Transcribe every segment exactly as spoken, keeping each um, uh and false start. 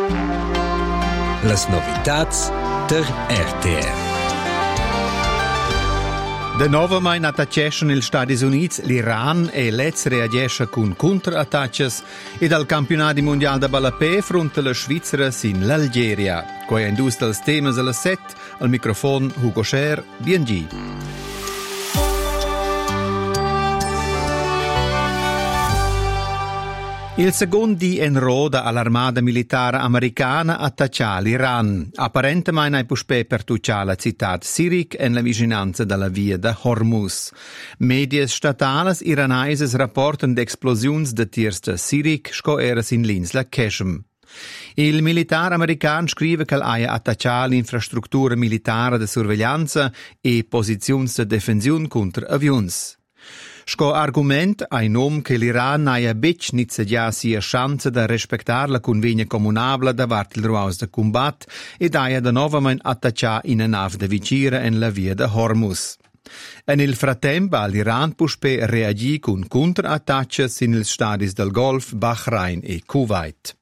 Las novitats der R T R. De nova mai attacceschen ils Stati Units, l'Iran e lez reagesce con contraattacches e dal campionati mondial da ballapè fronte la Svizzera sin l'Algeria. Quei ein dus dels temas alla set, al microfon Hugo Scher, B N G. Il secondo di en roda all'armata militare americana attaccia l'Iran. Apparentemente hai puspè per tuccia la città Sirik en la vicinanza della via de Hormuz. Medias statales iranaises rapporten d'explosions de tiers de Sirik sco eras in l'insla Keshem. Il militare americano scrive che aia attaccia l'infrastruttura militare de sorveglianza e posizioni de difensione contro avions. Sco argument ai nom che l'Iran aia bec nizza già sia chance da respectar la convegna comunabla davart il ruaus de combat ed aia da novament attaccia in a nav de vicira en la via de Hormuz. En il frattempo l'Iran puspe reagì con contraattacches in ils stadis del Golf, Bahrain e Kuwait.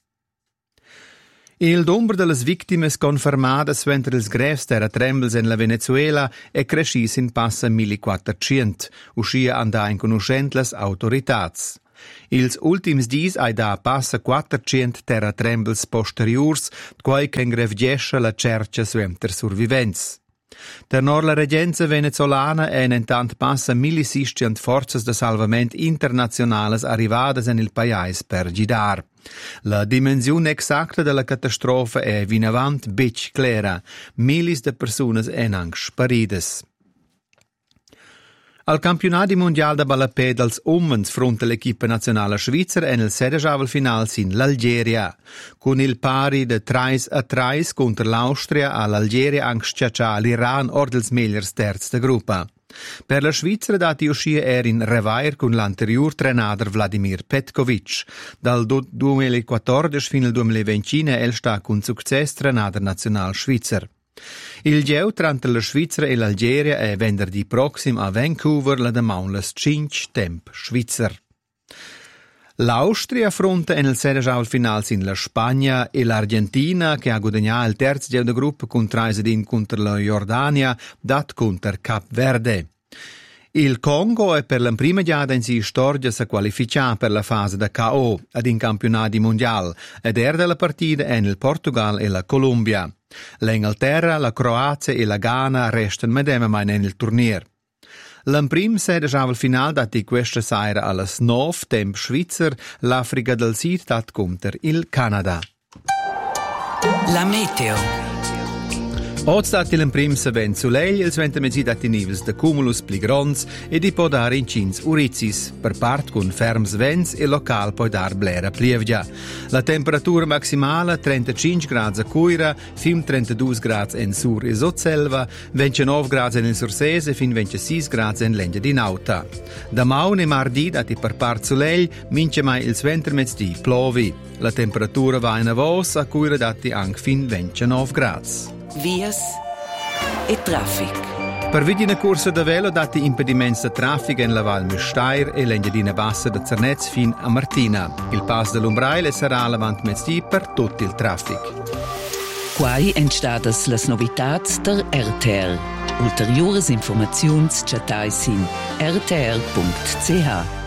Il numero delle vittime confermate mentre ils greves terratrembles en la Venezuela è crescis in passa millequattrocento, uscia andà in conoscent las autoritats. Ils ultims dis ai da passa quattrocento terratrembles posteriors, quai che ingrevgesce la cercia suenter survivents. Der nor la regenza venezolana è intant passa milleseicento forze de salvament internazionales arrivadas en il pais per gidar. La dimensione exacta della catastrofa è vinavant bec clara, milis de personas en ang sparides. Al campionati mondial da ballapè dels uomens fronte l'equipa nazionale svizzera en il sedeschavel final sin l'Algeria. Con il pari de tre a tre contro l'Austria all'Algeria angstciaccia l'Iran or dels megliers terz de gruppa. Per la Svizzera dati uscire er in revair con l'anterior trenader Vladimir Petkovic. Dal duemilaquattordici fino al duemilaventi el sta con success trenader nazional svizzer. Il geu tra la Svizzera e l'Algeria è venerdì proxim a Vancouver la damaun cinque temp svizzer. L'Austria affronta en il sedeschavel final sin la Spagna e l'Argentina che ha guadagnato il terzo geu de gruppo con trasedin contro la Jordania dat contro Cap Verde. Il Congo è per la prima giada in si storia sa qualificà per la fase da K O ad in campionati mondial ed er della partita en il Portugal e la Colombia. L'Inghilterra, la Croazia e la Ghana restano medema mai nel turnier. L'emprim sedeschavel final dati questa sera alla nove temp svizzer, l'Africa del Sud dat contro il Canada. La meteo. Oggi dati l'emprim se vent soleil, il sventa mezzi dati nivels de cumulus pli grons e di può dare in cins urizis, per part con ferms vents e local può dar blera plievgia. La temperatura maximale trentacinque gradi a Cuira, fin trentadue gradi in Sur e Sotselva, ventinove gradi in Sursese e fin ventisei gradi in Lengia di Nauta. Da maun e mardi dati per part soleil, mince mai il sventa mezzi plovi. La temperatura va in avos a Cuira dati anche fin ventinove gradi. Vias e traffic. Per vidi una corsa da velo dati impedimenti de traffico in la Val Müstair e l'Engiadina Bassa da Zernez fin a Martina. Il pass dell'Umbrail sarà l'avant mezzì per tutto il traffico. Quai entstadas las novitats der R T R. Ulteriores informaziuns chatai sin r t r punct c h.